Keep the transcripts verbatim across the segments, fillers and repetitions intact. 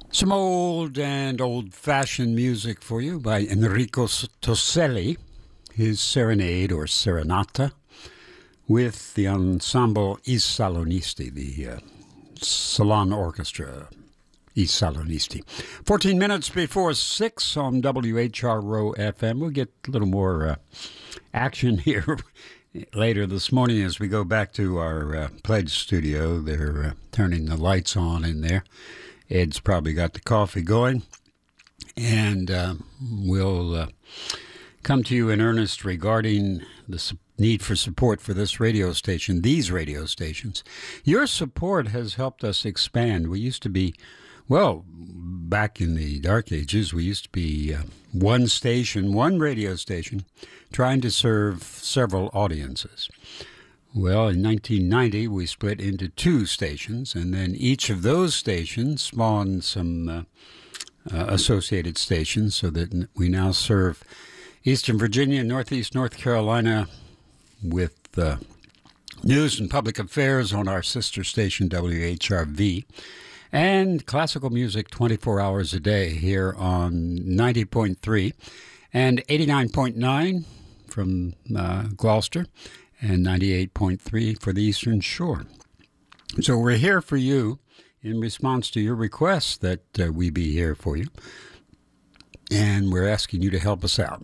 Some old and old-fashioned music for you by Enrico Toselli, his Serenade or Serenata, with the ensemble I Salonisti, the uh, Salon Orchestra I Salonisti. fourteen minutes before six on W H R O F M. We'll get a little more uh, action here later this morning as we go back to our uh, pledge studio. They're uh, turning the lights on in there. Ed's probably got the coffee going, and uh, we'll uh, come to you in earnest regarding the su- need for support for this radio station, these radio stations. Your support has helped us expand. We used to be, well, back in the dark ages, we used to be uh, one station, one radio station, trying to serve several audiences. Well, in nineteen ninety, we split into two stations, and then each of those stations spawned some uh, uh, associated stations so that we now serve Eastern Virginia and Northeast North Carolina with uh, news and public affairs on our sister station, W H R V, and classical music twenty-four hours a day here on ninety point three and eighty-nine point nine from uh, Gloucester, and ninety-eight point three for the Eastern Shore. So we're here for you in response to your requests that uh, we be here for you. And we're asking you to help us out.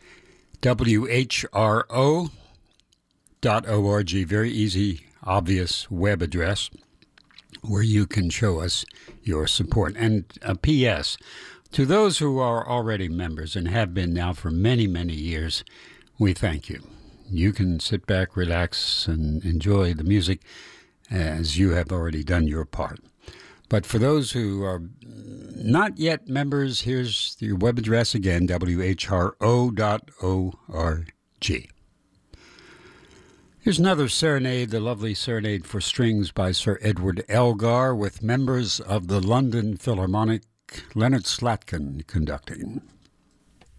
W H R O dot org, very easy, obvious web address where you can show us your support. And a P S, to those who are already members and have been now for many, many years, we thank you. You can sit back, relax, and enjoy the music as you have already done your part. But for those who are not yet members, here's your web address again, W H R O dot org. Here's another serenade, the lovely Serenade for Strings by Sir Edward Elgar, with members of the London Philharmonic, Leonard Slatkin, conducting.